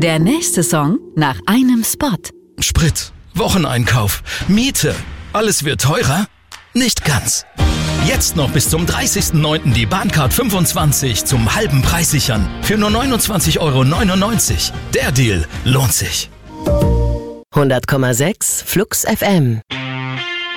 Der nächste Song nach einem Spot. Sprit, Wocheneinkauf, Miete, alles wird teurer? Nicht ganz. Jetzt noch bis zum 30.09. die Bahncard 25 zum halben Preis sichern. Für nur 29,99 €. Der Deal lohnt sich. 100,6 Flux FM.